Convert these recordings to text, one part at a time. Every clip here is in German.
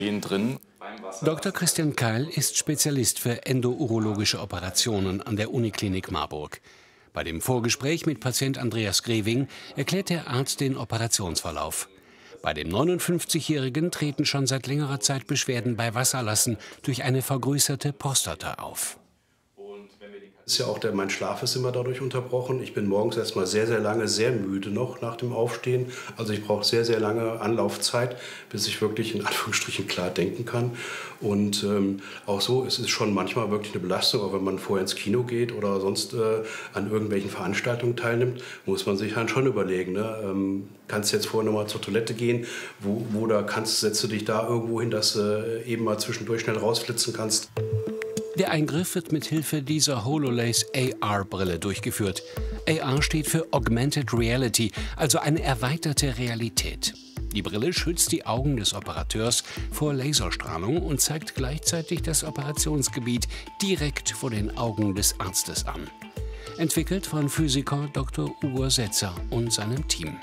drin. Dr. Christian Keil ist Spezialist für endourologische Operationen an der Uniklinik Marburg. Bei dem Vorgespräch mit Patient Andreas Greving erklärt der Arzt den Operationsverlauf. Bei dem 59-Jährigen treten schon seit längerer Zeit Beschwerden bei Wasserlassen durch eine vergrößerte Prostata auf. Ist ja auch mein Schlaf ist immer dadurch unterbrochen. Ich bin morgens erstmal sehr, sehr lange sehr müde noch nach dem Aufstehen. Also ich brauche sehr, sehr lange Anlaufzeit, bis ich wirklich in Anführungsstrichen klar denken kann. Und auch so, es ist schon manchmal wirklich eine Belastung, auch wenn man vorher ins Kino geht oder sonst an irgendwelchen Veranstaltungen teilnimmt, muss man sich dann schon überlegen, ne? Kannst du jetzt vorher noch mal zur Toilette gehen, setzt du dich da irgendwo hin, dass du eben mal zwischendurch schnell rausflitzen kannst. Der Eingriff wird mit Hilfe dieser HoloLace AR-Brille durchgeführt. AR steht für Augmented Reality, also eine erweiterte Realität. Die Brille schützt die Augen des Operateurs vor Laserstrahlung und zeigt gleichzeitig das Operationsgebiet direkt vor den Augen des Arztes an. Entwickelt von Physiker Dr. Ugo Setzer und seinem Team.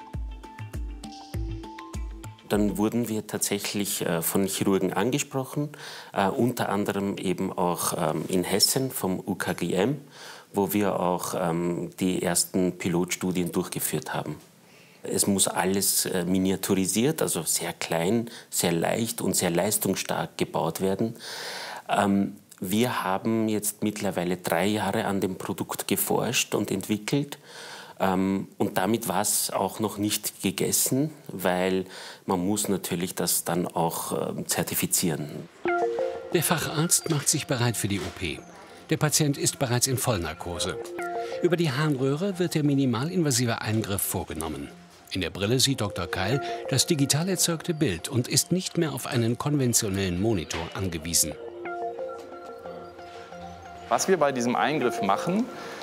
Dann wurden wir tatsächlich von Chirurgen angesprochen, unter anderem eben auch in Hessen vom UKGM, wo wir auch die ersten Pilotstudien durchgeführt haben. Es muss alles miniaturisiert, also sehr klein, sehr leicht und sehr leistungsstark gebaut werden. Wir haben jetzt mittlerweile 3 Jahre an dem Produkt geforscht und entwickelt. Und damit war es auch noch nicht gegessen, weil man muss natürlich das dann auch zertifizieren. Der Facharzt macht sich bereit für die OP. Der Patient ist bereits in Vollnarkose. Über die Harnröhre wird der minimalinvasive Eingriff vorgenommen. In der Brille sieht Dr. Keil das digital erzeugte Bild und ist nicht mehr auf einen konventionellen Monitor angewiesen. Was wir bei diesem Eingriff machen,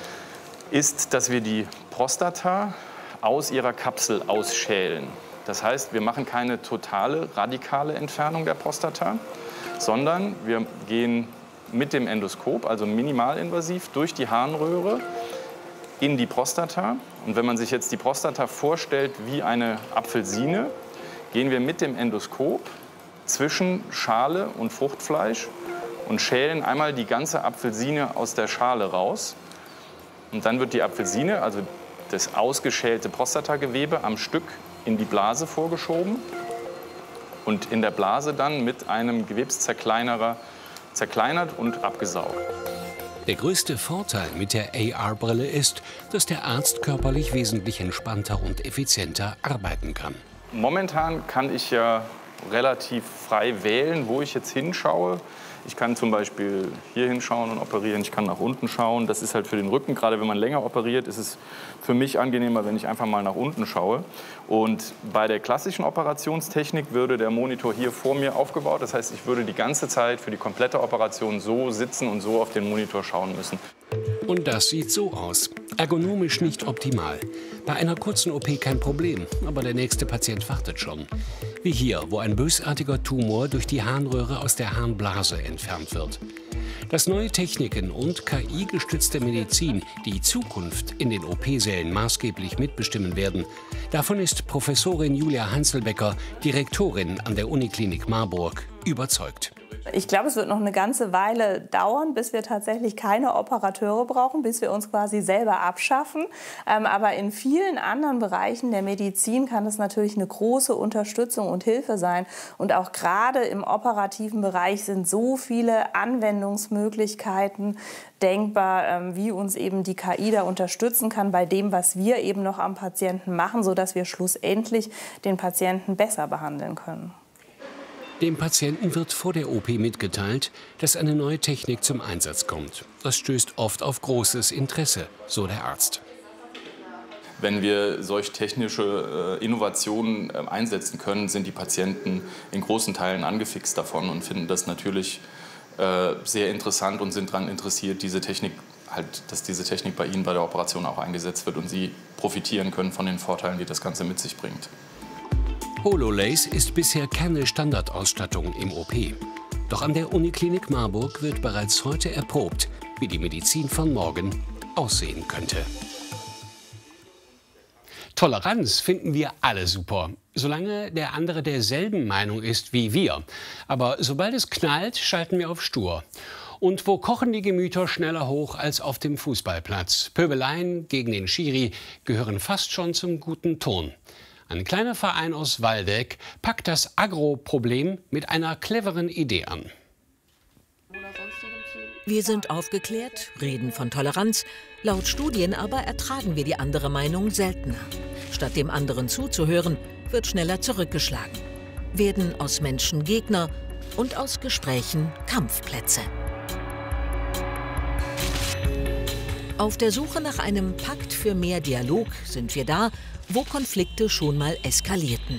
ist, dass wir die Prostata aus ihrer Kapsel ausschälen. Das heißt, wir machen keine totale, radikale Entfernung der Prostata, sondern wir gehen mit dem Endoskop, also minimalinvasiv, durch die Harnröhre in die Prostata. Und wenn man sich jetzt die Prostata vorstellt wie eine Apfelsine, gehen wir mit dem Endoskop zwischen Schale und Fruchtfleisch und schälen einmal die ganze Apfelsine aus der Schale raus. Und dann wird die Apfelsine, also das ausgeschälte Prostatagewebe, am Stück in die Blase vorgeschoben und in der Blase dann mit einem Gewebszerkleinerer zerkleinert und abgesaugt. Der größte Vorteil mit der AR-Brille ist, dass der Arzt körperlich wesentlich entspannter und effizienter arbeiten kann. Momentan kann ich ja relativ frei wählen, wo ich jetzt hinschaue. Ich kann zum Beispiel hier hinschauen und operieren, ich kann nach unten schauen. Das ist halt für den Rücken, gerade wenn man länger operiert, ist es für mich angenehmer, wenn ich einfach mal nach unten schaue. Und bei der klassischen Operationstechnik würde der Monitor hier vor mir aufgebaut. Das heißt, ich würde die ganze Zeit für die komplette Operation so sitzen und so auf den Monitor schauen müssen. Und das sieht so aus. Ergonomisch nicht optimal. Bei einer kurzen OP kein Problem, aber der nächste Patient wartet schon. Wie hier, wo ein bösartiger Tumor durch die Harnröhre aus der Harnblase entfernt wird. Dass neue Techniken und KI-gestützte Medizin die Zukunft in den OP-Sälen maßgeblich mitbestimmen werden, davon ist Professorin Julia Heinzelbecker, Direktorin an der Uniklinik Marburg, überzeugt. Ich glaube, es wird noch eine ganze Weile dauern, bis wir tatsächlich keine Operateure brauchen, bis wir uns quasi selber abschaffen. Aber in vielen anderen Bereichen der Medizin kann es natürlich eine große Unterstützung und Hilfe sein. Und auch gerade im operativen Bereich sind so viele Anwendungsmöglichkeiten denkbar, wie uns eben die KI da unterstützen kann bei dem, was wir eben noch am Patienten machen, sodass wir schlussendlich den Patienten besser behandeln können. Dem Patienten wird vor der OP mitgeteilt, dass eine neue Technik zum Einsatz kommt. Das stößt oft auf großes Interesse, so der Arzt. Wenn wir solch technische Innovationen einsetzen können, sind die Patienten in großen Teilen angefixt davon und finden das natürlich sehr interessant und sind daran interessiert, dass diese Technik bei ihnen bei der Operation auch eingesetzt wird und sie profitieren können von den Vorteilen, die das Ganze mit sich bringt. HoloLace ist bisher keine Standardausstattung im OP. Doch an der Uniklinik Marburg wird bereits heute erprobt, wie die Medizin von morgen aussehen könnte. Toleranz finden wir alle super, solange der andere derselben Meinung ist wie wir. Aber sobald es knallt, schalten wir auf stur. Und wo kochen die Gemüter schneller hoch als auf dem Fußballplatz? Pöbeleien gegen den Schiri gehören fast schon zum guten Ton. Ein kleiner Verein aus Waldeck packt das Agro-Problem mit einer cleveren Idee an. Wir sind aufgeklärt, reden von Toleranz. Laut Studien aber ertragen wir die andere Meinung seltener. Statt dem anderen zuzuhören, wird schneller zurückgeschlagen. Werden aus Menschen Gegner und aus Gesprächen Kampfplätze. Auf der Suche nach einem Pakt für mehr Dialog sind wir da, wo Konflikte schon mal eskalierten.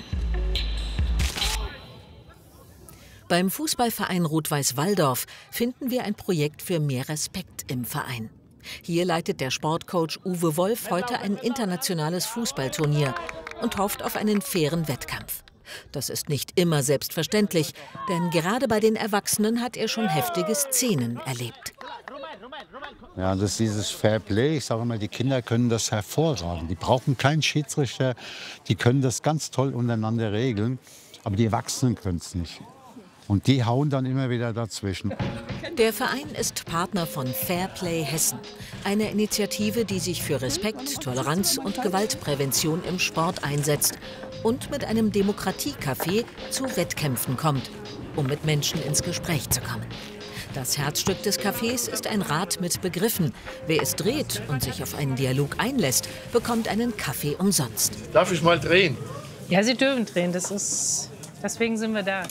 Beim Fußballverein Rot-Weiß Walldorf finden wir ein Projekt für mehr Respekt im Verein. Hier leitet der Sportcoach Uwe Wolf heute ein internationales Fußballturnier und hofft auf einen fairen Wettkampf. Das ist nicht immer selbstverständlich, denn gerade bei den Erwachsenen hat er schon heftige Szenen erlebt. Ja, das ist dieses Fair Play. Ich sage mal, die Kinder können das hervorragend. Die brauchen keinen Schiedsrichter, die können das ganz toll untereinander regeln, aber die Erwachsenen können es nicht. Und die hauen dann immer wieder dazwischen. Der Verein ist Partner von Fair Play Hessen, eine Initiative, die sich für Respekt, Toleranz und Gewaltprävention im Sport einsetzt und mit einem Demokratiecafé zu Wettkämpfen kommt, um mit Menschen ins Gespräch zu kommen. Das Herzstück des Cafés ist ein Rad mit Begriffen. Wer es dreht und sich auf einen Dialog einlässt, bekommt einen Kaffee umsonst. Darf ich mal drehen? Ja, Sie dürfen drehen. Deswegen sind wir da.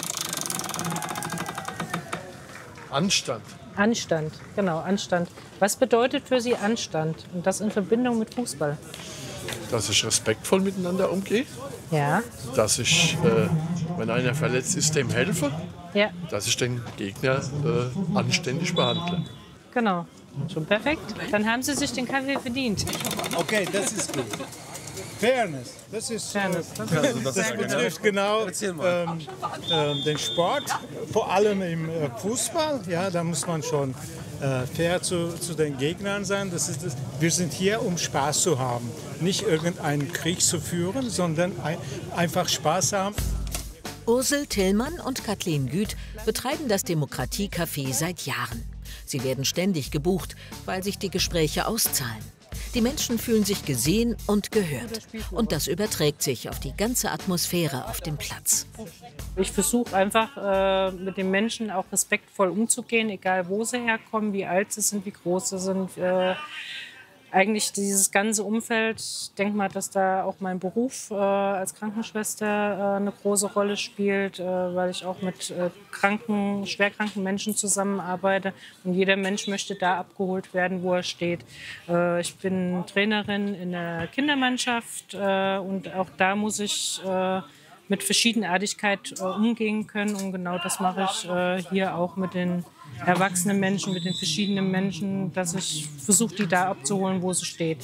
Anstand. Anstand, genau, Anstand. Was bedeutet für Sie Anstand? Und das in Verbindung mit Fußball? Dass ich respektvoll miteinander umgehe. Ja. Dass ich, wenn einer verletzt ist, dem helfe. Ja. Dass ich den Gegner anständig behandle. Genau. Schon perfekt. Dann haben Sie sich den Kaffee verdient. Okay, das ist gut. Fairness, das ist Fairness. Das betrifft genau den Sport, vor allem im Fußball. Ja, da muss man schon fair zu den Gegnern sein. Wir sind hier, um Spaß zu haben, nicht irgendeinen Krieg zu führen, sondern einfach Spaß haben. Ursel Tillmann und Kathleen Güth betreiben das Demokratiecafé seit Jahren. Sie werden ständig gebucht, weil sich die Gespräche auszahlen. Die Menschen fühlen sich gesehen und gehört. Und das überträgt sich auf die ganze Atmosphäre auf dem Platz. Ich versuche einfach mit den Menschen auch respektvoll umzugehen, egal wo sie herkommen, wie alt sie sind, wie groß sie sind. Eigentlich dieses ganze Umfeld, ich denke mal, dass da auch mein Beruf als Krankenschwester eine große Rolle spielt, weil ich auch mit schwerkranken Menschen zusammenarbeite. Und jeder Mensch möchte da abgeholt werden, wo er steht. Ich bin Trainerin in der Kindermannschaft und auch da muss ich mit Verschiedenartigkeit umgehen können. Und genau das mache ich hier auch mit den erwachsenen Menschen, mit den verschiedenen Menschen, dass ich versuche, die da abzuholen, wo sie steht.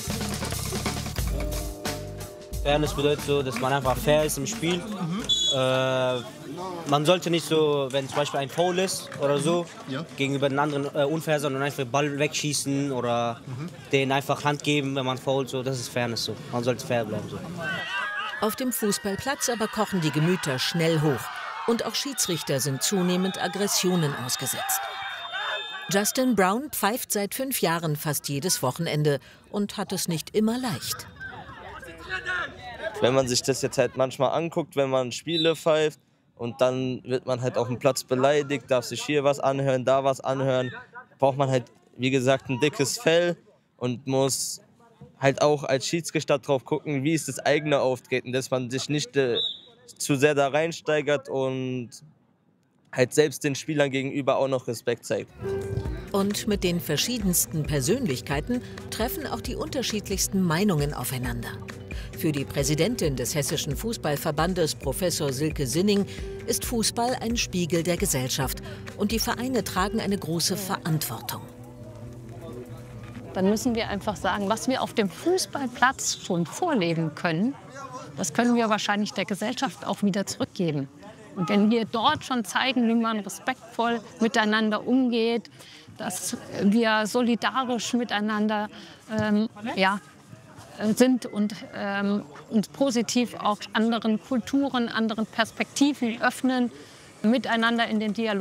Fairness bedeutet so, dass man einfach fair ist im Spiel. Man sollte nicht so, wenn zum Beispiel ein Foul ist oder so, gegenüber den anderen unfair, sondern einfach den Ball wegschießen oder denen einfach Hand geben, wenn man foult. So, das ist Fairness so. Man sollte fair bleiben so. Auf dem Fußballplatz aber kochen die Gemüter schnell hoch. Und auch Schiedsrichter sind zunehmend Aggressionen ausgesetzt. Justin Brown pfeift seit 5 Jahren fast jedes Wochenende und hat es nicht immer leicht. Wenn man sich das jetzt halt manchmal anguckt, wenn man Spiele pfeift und dann wird man halt auf dem Platz beleidigt, darf sich hier was anhören, da was anhören, braucht man halt, wie gesagt, ein dickes Fell und muss halt auch als Schiedsrichter drauf gucken, wie ist das eigene Auftreten, dass man sich nicht zu sehr da reinsteigert und halt selbst den Spielern gegenüber auch noch Respekt zeigt. Und mit den verschiedensten Persönlichkeiten treffen auch die unterschiedlichsten Meinungen aufeinander. Für die Präsidentin des Hessischen Fußballverbandes, Professor Silke Sinning, ist Fußball ein Spiegel der Gesellschaft und die Vereine tragen eine große Verantwortung. Dann müssen wir einfach sagen, was wir auf dem Fußballplatz schon vorleben können, das können wir wahrscheinlich der Gesellschaft auch wieder zurückgeben. Und wenn wir dort schon zeigen, wie man respektvoll miteinander umgeht, dass wir solidarisch miteinander sind und uns positiv auch anderen Kulturen, anderen Perspektiven öffnen, miteinander in den Dialog